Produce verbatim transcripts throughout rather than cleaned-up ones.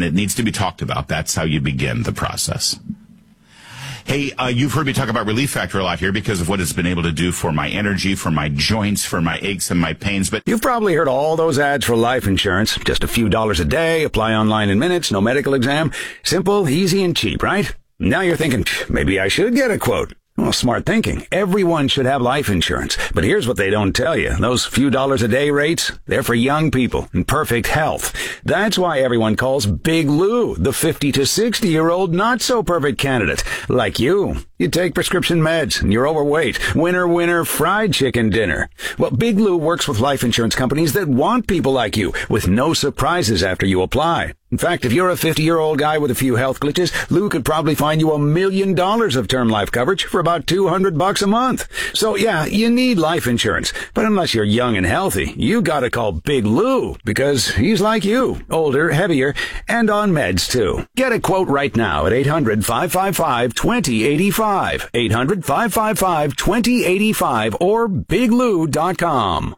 and it needs to be talked about. That's how you begin the process. Hey, uh, you've heard me talk about Relief Factor a lot here because of what it's been able to do for my energy, for my joints, for my aches and my pains. But you've probably heard all those ads for life insurance. Just a few dollars a day, apply online in minutes, no medical exam. Simple, easy, and cheap, right? Now you're thinking, maybe I should get a quote. Well, smart thinking. Everyone should have life insurance. But here's what they don't tell you. Those few dollars a day rates, they're for young people in perfect health. That's why everyone calls Big Lou the fifty to sixty year old not so perfect candidate. Like you. You take prescription meds and you're overweight. Winner, winner, fried chicken dinner. Well, Big Lou works with life insurance companies that want people like you with no surprises after you apply. In fact, if you're a fifty-year-old guy with a few health glitches, Lou could probably find you a million dollars of term life coverage for about two hundred bucks a month. So yeah, you need life insurance. But unless you're young and healthy, you gotta call Big Lou because he's like you, older, heavier, and on meds too. Get a quote right now at eight hundred, five five five, two zero eight five. eight hundred, five five five, two zero eight five or big lou dot com.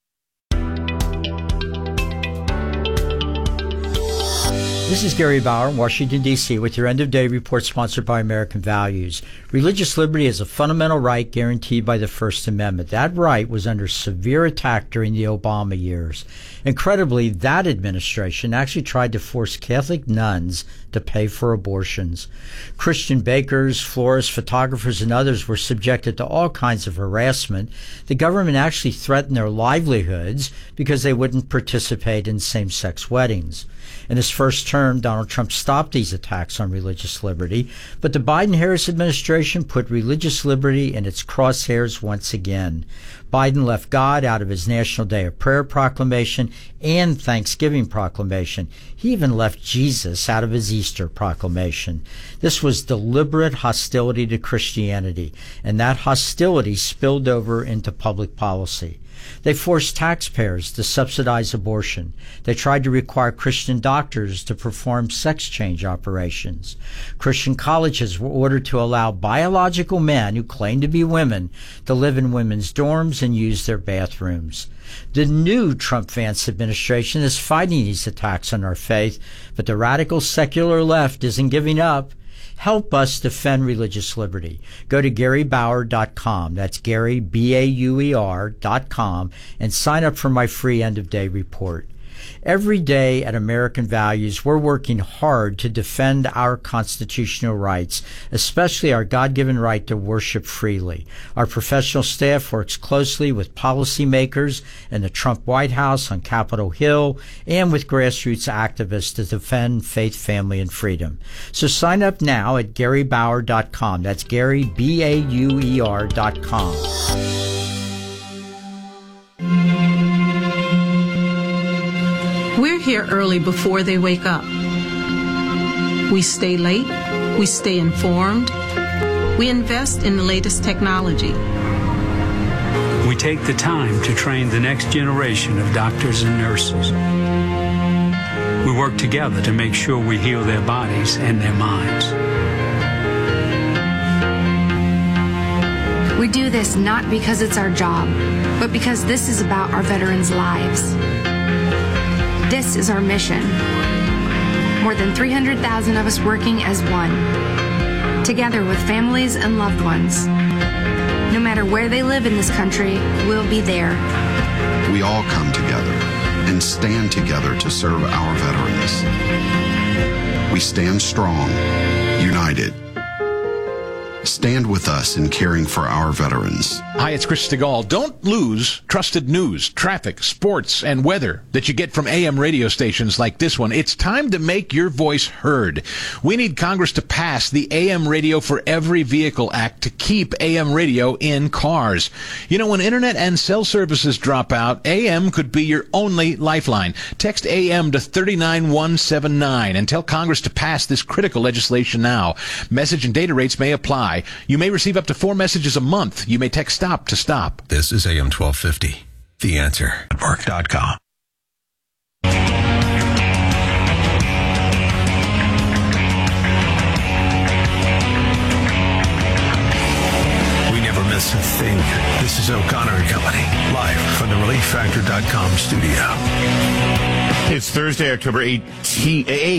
This is Gary Bauer in Washington, D C with your end-of-day report sponsored by American Values. Religious liberty is a fundamental right guaranteed by the First Amendment. That right was under severe attack during the Obama years. Incredibly, that administration actually tried to force Catholic nuns to pay for abortions. Christian bakers, florists, photographers, and others were subjected to all kinds of harassment. The government actually threatened their livelihoods because they wouldn't participate in same-sex weddings. In his first term, Donald Trump stopped these attacks on religious liberty, but the Biden-Harris administration put religious liberty in its crosshairs once again. Biden left God out of his National Day of Prayer proclamation and Thanksgiving proclamation. He even left Jesus out of his Easter proclamation. This was deliberate hostility to Christianity, and that hostility spilled over into public policy. They forced taxpayers to subsidize abortion. They tried to require Christian doctors to perform sex change operations. Christian colleges were ordered to allow biological men who claim to be women to live in women's dorms and use their bathrooms. The new Trump-Vance administration is fighting these attacks on our faith, but the radical secular left isn't giving up. Help us defend religious liberty. Go to gary bauer dot com. That's Gary, B A U E R dot com, and sign up for my free end-of-day report. Every day at American Values, we're working hard to defend our constitutional rights, especially our God-given right to worship freely. Our professional staff works closely with policymakers in the Trump White House, on Capitol Hill, and with grassroots activists to defend faith, family, and freedom. So sign up now at gary bauer dot com. That's Gary, B A U E R dot com. We're here early before they wake up. We stay late. We stay informed. We invest in the latest technology. We take the time to train the next generation of doctors and nurses. We work together to make sure we heal their bodies and their minds. We do this not because it's our job, but because this is about our veterans' lives. This is our mission. More than three hundred thousand of us working as one, together with families and loved ones. No matter where they live in this country, we'll be there. We all come together and stand together to serve our veterans. We stand strong, united. Stand with us in caring for our veterans. Hi, it's Chris Stegall. Don't lose trusted news, traffic, sports, and weather that you get from A M radio stations like this one. It's time to make your voice heard. We need Congress to pass the A M Radio for Every Vehicle Act to keep A M radio in cars. You know, when internet and cell services drop out, A M could be your only lifeline. Text A M to three nine one seven nine and tell Congress to pass this critical legislation now. Message and data rates may apply. You may receive up to four messages a month. You may text STOP to stop. This is A M twelve fifty. The Answer. Network dot com. We never miss a thing. This is O'Connor and Company, live from the relief factor dot com studio. It's Thursday, October eighteenth.